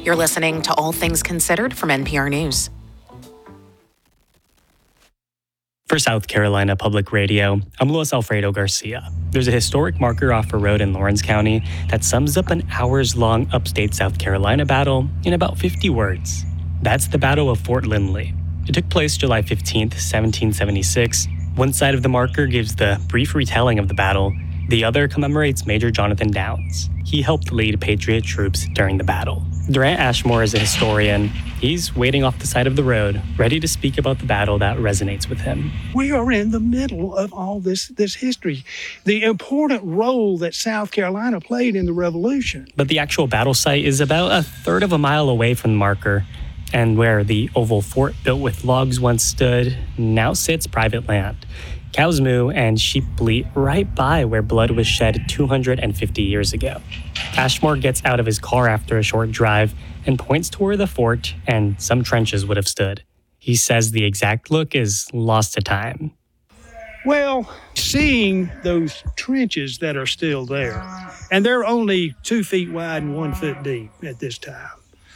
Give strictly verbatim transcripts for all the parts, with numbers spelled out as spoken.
You're listening to All Things Considered from N P R News. For South Carolina Public Radio, I'm Luis Alfredo Garcia. There's a historic marker off a road in Lawrence County that sums up an hours-long upstate South Carolina battle in about fifty words. That's the Battle of Fort Lindley. It took place July fifteenth, seventeen seventy-six. One side of the marker gives the brief retelling of the battle. The other commemorates Major Jonathan Downs. He helped lead Patriot troops during the battle. Durant Ashmore is a historian. He's waiting off the side of the road, ready to speak about the battle that resonates with him. We are in the middle of all this, this history, the important role that South Carolina played in the Revolution. But the actual battle site is about a third of a mile away from the marker, and where the oval fort built with logs once stood now sits private land. Cows moo and sheep bleat right by where blood was shed two hundred fifty years ago. Ashmore gets out of his car after a short drive and points to where the fort and some trenches would have stood. He says the exact look is lost to time. Well, seeing those trenches that are still there, and they're only two feet wide and one foot deep at this time,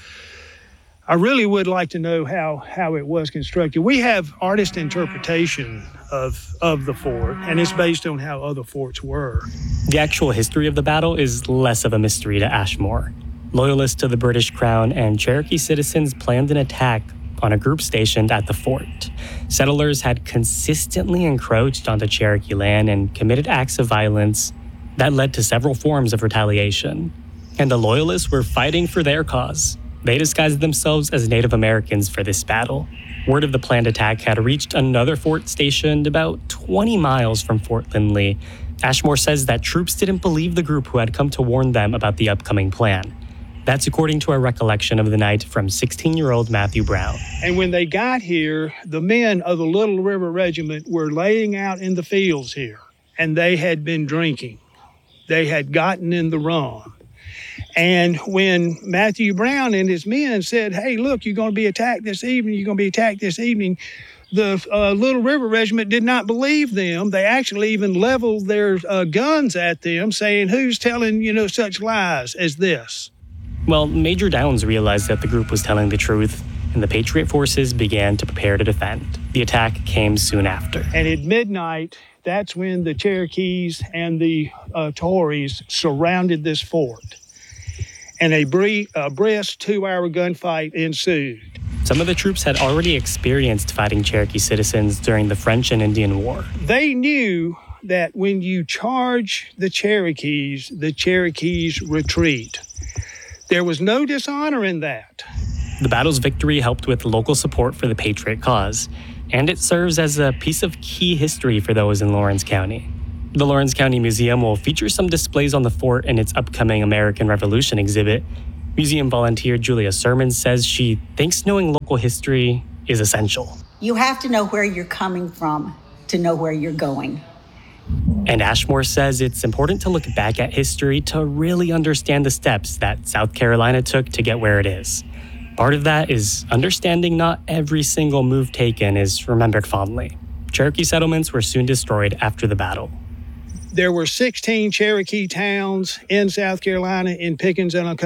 I really would like to know how, how it was constructed. We have artist interpretation of, of the fort, and it's based on how other forts were. The actual history of the battle is less of a mystery to Ashmore. Loyalists to the British Crown and Cherokee citizens planned an attack on a group stationed at the fort. Settlers had consistently encroached onto Cherokee land and committed acts of violence that led to several forms of retaliation. And the Loyalists were fighting for their cause. They disguised themselves as Native Americans for this battle. Word of the planned attack had reached another fort stationed about twenty miles from Fort Lindley. Ashmore says that troops didn't believe the group who had come to warn them about the upcoming plan. That's according to a recollection of the night from sixteen-year-old Matthew Brown. And when they got here, the men of the Little River Regiment were laying out in the fields here, and they had been drinking. They had gotten in the rum. And when Matthew Brown and his men said, hey, look, you're going to be attacked this evening, you're going to be attacked this evening, the uh, Little River Regiment did not believe them. They actually even leveled their uh, guns at them, saying, who's telling, you know, such lies as this? Well, Major Downs realized that the group was telling the truth, and the Patriot forces began to prepare to defend. The attack came soon after. And at midnight, that's when the Cherokees and the uh, Tories surrounded this fort. And a brief, a brisk two-hour gunfight ensued. Some of the troops had already experienced fighting Cherokee citizens during the French and Indian War. They knew that when you charge the Cherokees, the Cherokees retreat. There was no dishonor in that. The battle's victory helped with local support for the Patriot cause, and it serves as a piece of key history for those in Lawrence County. The Lawrence County Museum will feature some displays on the fort in its upcoming American Revolution exhibit. Museum volunteer Julia Sermon says she thinks knowing local history is essential. You have to know where you're coming from to know where you're going. And Ashmore says it's important to look back at history to really understand the steps that South Carolina took to get where it is. Part of that is understanding not every single move taken is remembered fondly. Cherokee settlements were soon destroyed after the battle. There were sixteen Cherokee towns in South Carolina, in Pickens and